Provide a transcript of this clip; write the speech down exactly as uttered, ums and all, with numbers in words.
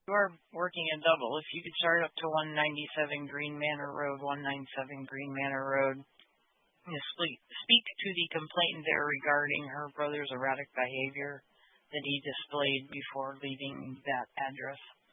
You are working a double. If you could start up to one ninety-seven Green Manor Road, one ninety-seven Green Manor Road. You speak, speak to the complainant there regarding her brother's erratic behavior that he displayed before leaving that address.